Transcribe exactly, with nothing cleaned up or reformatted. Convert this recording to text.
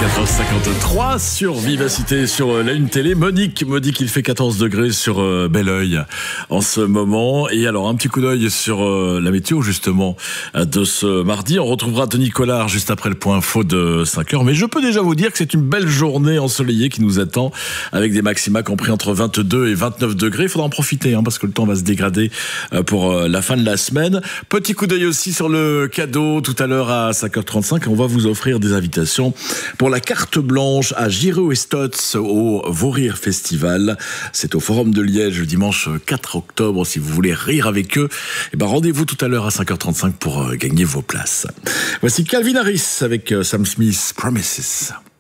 quatre heures cinquante-trois sur Vivacité, sur la Une Télé. Monique me dit qu'il fait quatorze degrés sur euh, Bel-Oeil en ce moment. Et alors, un petit coup d'œil sur euh, la météo, justement, de ce mardi. On retrouvera Tony Collard juste après le point info de cinq heures. Mais je peux déjà vous dire que c'est une belle journée ensoleillée qui nous attend, avec des maxima compris entre vingt-deux et vingt-neuf degrés. Il faudra en profiter, hein, parce que le temps va se dégrader euh, pour euh, la fin de la semaine. Petit coup d'œil aussi sur le cadeau tout à l'heure à cinq heures trente-cinq. On va vous offrir des invitations pour la carte blanche à Giraud et Stotz au Vaurire Festival. C'est au Forum de Liège le dimanche quatre octobre. Si vous voulez rire avec eux, eh ben rendez-vous tout à l'heure à cinq heures trente-cinq pour gagner vos places. Voici Calvin Harris avec Sam Smith, Promises.